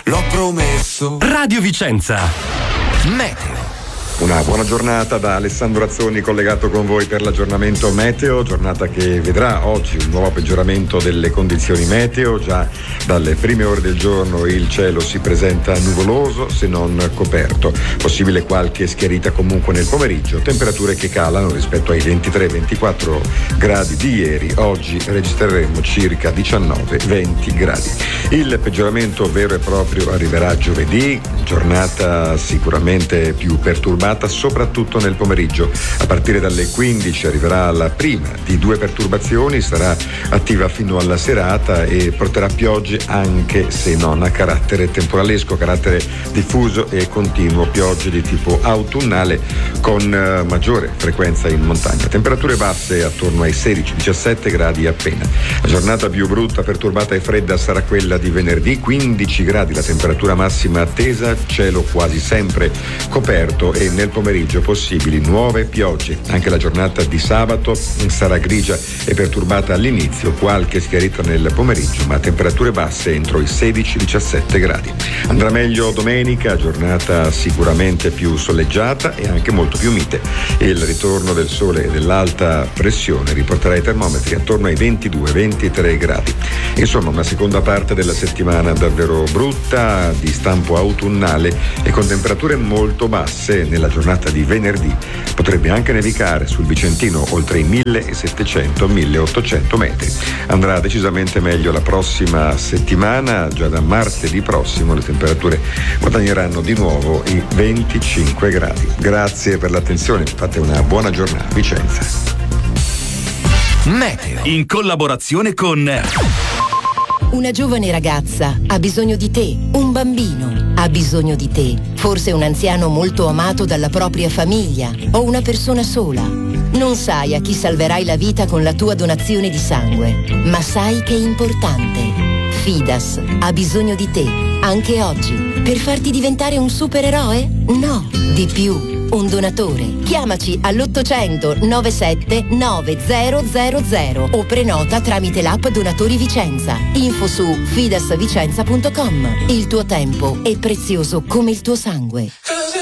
l'ho promesso. Radio Vicenza. Meteo. Una buona giornata da Alessandro Azzoni, collegato con voi per l'aggiornamento meteo, giornata che vedrà oggi un nuovo peggioramento delle condizioni meteo. Già dalle prime ore del giorno il cielo si presenta nuvoloso se non coperto, possibile qualche schiarita comunque nel pomeriggio, temperature che calano rispetto ai 23-24 gradi di ieri. Oggi registreremo circa 19-20 gradi. Il peggioramento vero e proprio arriverà giovedì, giornata sicuramente più perturbata soprattutto nel pomeriggio. A partire dalle 15 arriverà la prima di due perturbazioni, sarà attiva fino alla serata e porterà piogge anche se non a carattere temporalesco, carattere diffuso e continuo, piogge di tipo autunnale con maggiore frequenza in montagna. Temperature basse attorno ai 16-17 gradi appena. La giornata più brutta, perturbata e fredda sarà quella di venerdì, 15 gradi la temperatura massima attesa, cielo quasi sempre coperto e nel pomeriggio possibili nuove piogge. Anche la giornata di sabato sarà grigia e perturbata all'inizio, qualche schiarita nel pomeriggio, ma temperature basse entro i 16-17 gradi. Andrà meglio domenica, giornata sicuramente più soleggiata e anche molto più mite. Il ritorno del sole e dell'alta pressione riporterà i termometri attorno ai 22-23 gradi. Insomma, una seconda parte della settimana davvero brutta, di stampo autunnale e con temperature molto basse. Nella giornata di venerdì potrebbe anche nevicare sul Vicentino oltre i 1700-1800 metri. Andrà decisamente meglio la prossima settimana, già da martedì prossimo le temperature guadagneranno di nuovo i 25 gradi. Grazie per l'attenzione, fate una buona giornata. Vicenza. Meteo in collaborazione con Una giovane ragazza ha bisogno di te, un bambino ha bisogno di te, forse un anziano molto amato dalla propria famiglia o una persona sola. Non sai a chi salverai la vita con la tua donazione di sangue, ma sai che è importante. Fidas ha bisogno di te, anche oggi, per farti diventare un supereroe? No, di più. Un donatore. Chiamaci all'800 97 9000 o prenota tramite l'app Donatori Vicenza. Info su fidasvicenza.com. Il tuo tempo è prezioso come il tuo sangue.